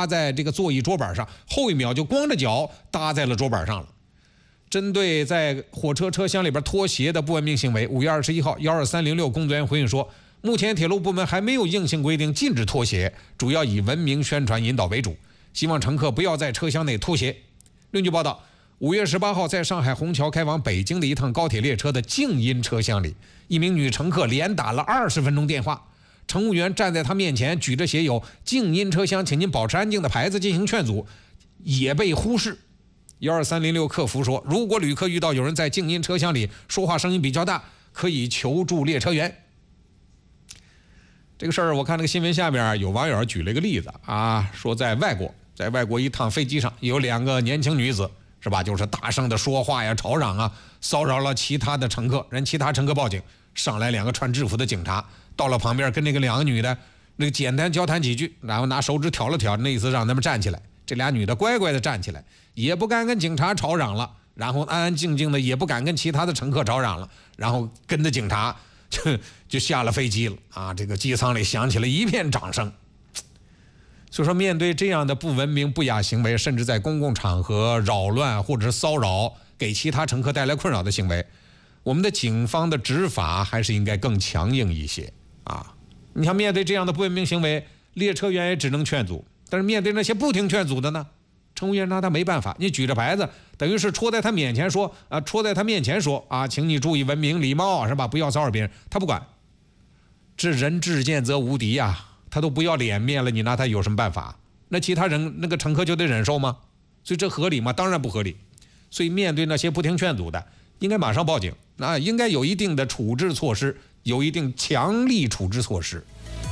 搭在这个座椅桌板上，后一秒就光着脚搭在了桌板上了。针对在火车车厢里边脱鞋的不文明行为，5月21号12306工作人员回应说，目前铁路部门还没有硬性规定禁止脱鞋，主要以文明宣传引导为主，希望乘客不要在车厢内脱鞋。另据报道，5月18号在上海虹桥开往北京的一趟高铁列车的静音车厢里，一名女乘客连打了20分钟电话，乘务员站在她面前举着写有静音车厢请您保持安静的牌子进行劝阻，也被忽视。12306客服说，如果旅客遇到有人在静音车厢里说话声音比较大，可以求助列车员。这个事儿我看这个新闻下面有网友举了一个例子啊，说在外国一趟飞机上有2个年轻女子是吧，就是大声的说话呀、吵嚷啊，骚扰了其他的乘客，其他乘客报警，上来2个穿制服的警察，到了旁边跟那个2个女的那个简单交谈几句，然后拿手指挑了挑，那意思让他们站起来。这俩女的乖乖的站起来，也不敢跟警察吵嚷了，然后安安静静的也不敢跟其他的乘客吵嚷了，然后跟着警察就下了飞机了啊！这个机舱里响起了一片掌声。所以说，面对这样的不文明不雅行为，甚至在公共场合扰乱或者是骚扰，给其他乘客带来困扰的行为，我们的警方的执法还是应该更强硬一些啊！你像面对这样的不文明行为，列车员也只能劝阻，但是面对那些不听劝阻的呢，乘务员拿他没办法，你举着牌子，等于是戳在他面前说啊，请你注意文明礼貌是吧？不要骚扰别人，他不管。这人至贱则无敌呀，他都不要脸面了，你拿他有什么办法？那其他人那个乘客就得忍受吗？所以这合理吗？当然不合理。所以面对那些不听劝阻的，应该马上报警，那应该有一定的处置措施，有一定强力处置措施。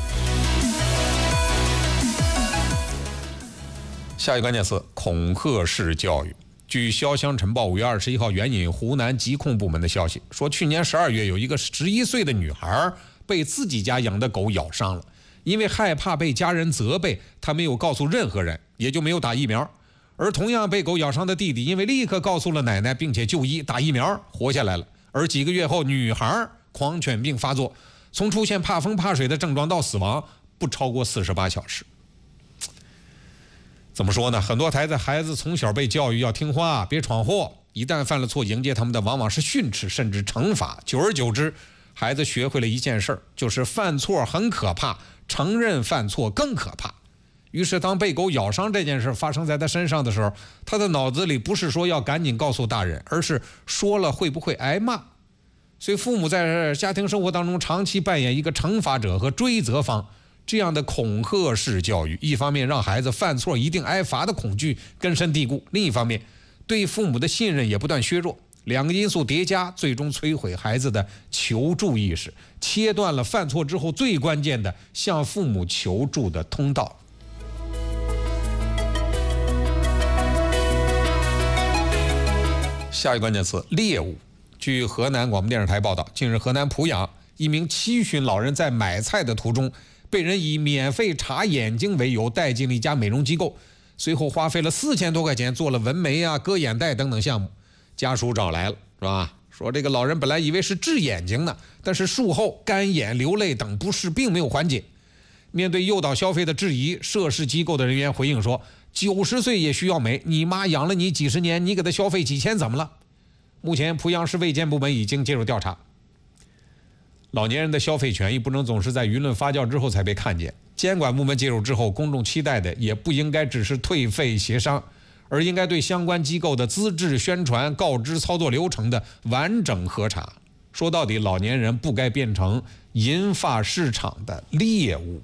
下一个关键词：恐吓式教育。据潇湘晨报5月21号援引湖南疾控部门的消息说，去年12月有一个11岁的女孩被自己家养的狗咬伤了，因为害怕被家人责备，她没有告诉任何人，也就没有打疫苗。而同样被狗咬伤的弟弟，因为立刻告诉了奶奶，并且就医打疫苗，活下来了。而几个月后，女孩狂犬病发作，从出现怕风怕水的症状到死亡不超过48小时。怎么说呢？很多孩子从小被教育要听话，别闯祸，一旦犯了错，迎接他们的往往是训斥甚至惩罚。久而久之，孩子学会了一件事，就是犯错很可怕，承认犯错更可怕。于是当被狗咬伤这件事发生在他身上的时候，他的脑子里不是说要赶紧告诉大人，而是说了会不会挨骂。所以父母在家庭生活当中长期扮演一个惩罚者和追责方，这样的恐吓式教育，一方面让孩子犯错一定挨罚的恐惧根深蒂固，另一方面对父母的信任也不断削弱，两个因素叠加，最终摧毁孩子的求助意识，切断了犯错之后最关键的向父母求助的通道。下一个关键词：猎物。据河南广播电视台报道，近日河南濮阳一名70旬老人在买菜的途中，被人以免费查眼睛为由带进了一家美容机构，随后花费了4000多块钱做了纹眉啊、割眼袋等等项目。家属找来了，是吧？说这个老人本来以为是治眼睛呢，但是术后干眼、流泪等不适并没有缓解。面对诱导消费的质疑，涉事机构的人员回应说：90岁也需要美，你妈养了你几十年，你给她消费几千怎么了？目前濮阳市卫健部门已经介入调查。老年人的消费权益不能总是在舆论发酵之后才被看见，监管部门介入之后，公众期待的也不应该只是退费协商，而应该对相关机构的资质、宣传、告知、操作流程的完整核查。说到底，老年人不该变成银发市场的猎物。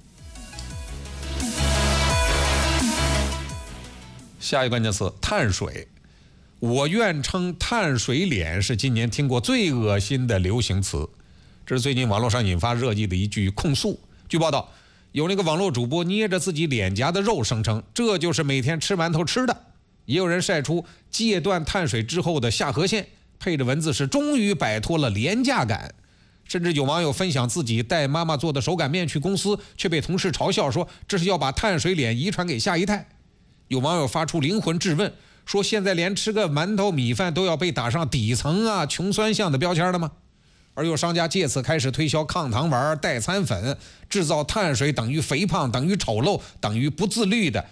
下一个关键词：碳水。我愿称碳水脸是今年听过最恶心的流行词，这是最近网络上引发热议的一句控诉。据报道，有那个网络主播捏着自己脸颊的肉，声称这就是每天吃馒头吃的。也有人晒出戒断碳水之后的下颌线，配着文字是终于摆脱了廉价感。甚至有网友分享自己带妈妈做的手擀面去公司，却被同事嘲笑说这是要把碳水脸遗传给下一代。有网友发出灵魂质问，说现在连吃个馒头米饭都要被打上底层啊、穷酸相的标签了吗？而有商家借此开始推销抗糖丸、代餐粉，制造碳水等于肥胖、等于丑陋、等于不自律的